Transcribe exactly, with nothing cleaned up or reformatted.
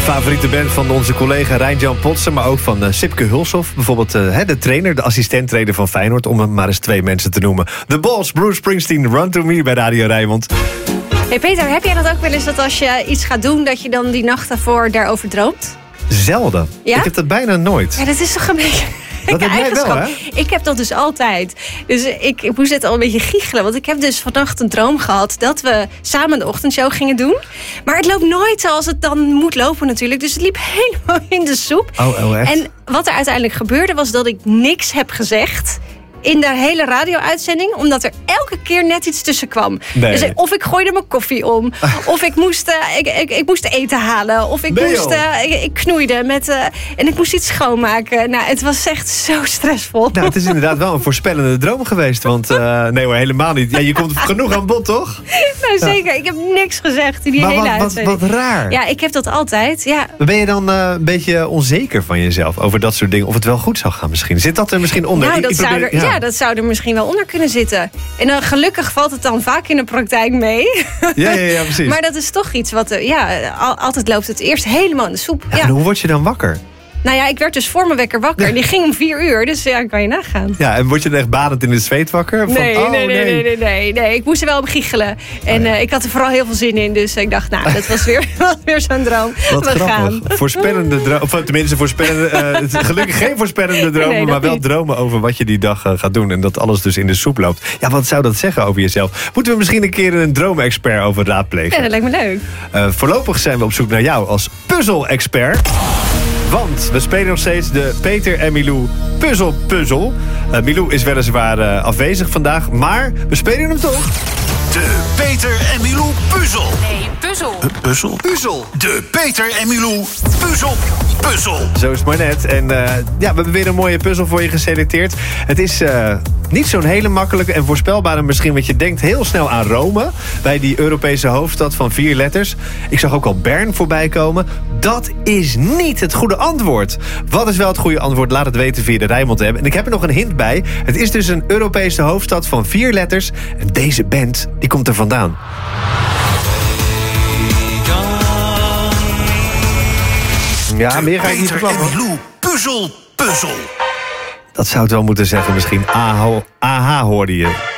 favoriete band van onze collega Rijn-Jan Potsen, maar ook van uh, Sipke Hulshoff. Bijvoorbeeld uh, de trainer, de assistent-trainer van Feyenoord, om hem maar eens twee mensen te noemen. The Boss, Bruce Springsteen, Run to Me bij Radio Rijnmond. Hey Peter, heb jij dat ook wel eens dat als je iets gaat doen, dat je dan die nacht daarvoor daarover droomt? Zelden. Ja? Ik heb dat bijna nooit. Ja, dat is toch een beetje... Dat heb jij wel, hè? Ik heb dat dus altijd. Dus ik, ik moest net al een beetje giechelen. Want ik heb dus vannacht een droom gehad dat we samen de ochtendshow gingen doen. Maar het loopt nooit zoals het dan moet lopen natuurlijk. Dus het liep helemaal in de soep. Oh, oh echt? En wat er uiteindelijk gebeurde was dat ik niks heb gezegd in de hele radio-uitzending, omdat er elke keer net iets tussen kwam. Nee. Dus of ik gooide mijn koffie om, of ik moest, uh, ik, ik, ik moest eten halen, of ik, nee, moest, uh, ik, ik knoeide met, uh, en ik moest iets schoonmaken. Nou, het was echt zo stressvol. Nou, het is inderdaad wel een voorspellende droom geweest, want uh, nee hoor, helemaal niet. Ja, je komt genoeg aan bod, toch? Nou, zeker. Ik heb niks gezegd in die maar hele wat, wat, uitzending. wat raar. Ja, ik heb dat altijd, ja. Ben je dan uh, een beetje onzeker van jezelf over dat soort dingen? Of het wel goed zou gaan misschien? Zit dat er misschien onder? Nou, dat, ik, ik probeer, zou er, ja. ja, dat zou er misschien wel onder kunnen zitten. En dan gelukkig valt het dan vaak in de praktijk mee. Ja, ja, ja, precies. Maar dat is toch iets wat, uh, ja, al, altijd loopt het eerst helemaal in de soep. Ja, Ja. en hoe word je dan wakker? Nou ja, ik werd dus voor mijn wekker wakker. Ja. En die ging om vier uur, dus ja, kan je nagaan. Ja, en word je dan echt badend in de zweet wakker? Van, Nee, oh, nee, nee, nee, nee, nee, nee. Ik moest er wel op giechelen. En Oh, ja. uh, ik had er vooral heel veel zin in. Dus ik dacht, nou, dat was weer, was weer zo'n droom. Wat We grappig. gaan. Voorspellende dromen. Of tenminste, voorspellende, uh, gelukkig geen voorspellende dromen, Nee, dat maar wel niet. dromen over wat je die dag uh, gaat doen. En dat alles dus in de soep loopt. Ja, wat zou dat zeggen over jezelf? Moeten we misschien een keer een droomexpert over raadplegen? Ja, dat lijkt me leuk. Uh, voorlopig zijn we op zoek naar jou als puzzel-expert. Want we spelen nog steeds de Peter en Milou puzzel-puzzel. Uh, Milou is weliswaar uh, afwezig vandaag, maar we spelen hem toch. De Peter en Milou puzzel. Nee, puzzel. Puzzel? Puzzel. De Peter en Milou puzzel. Puzzel. Zo is het maar net. En uh, ja, we hebben weer een mooie puzzel voor je geselecteerd. Het is uh, niet zo'n hele makkelijke en voorspelbare misschien, want je denkt heel snel aan Rome, bij die Europese hoofdstad van vier letters. Ik zag ook al Bern voorbij komen. Dat is niet het goede antwoord. Wat is wel het goede antwoord? Laat het weten via de Rijnmond app. En ik heb er nog een hint bij. Het is dus een Europese hoofdstad van vier letters. En deze band, die komt er vandaan. Ja, meer ga ik niet Peter en verklappen. Milou puzzel. Puzzel. Dat zou het wel moeten zeggen misschien. A H, A H hoorde je.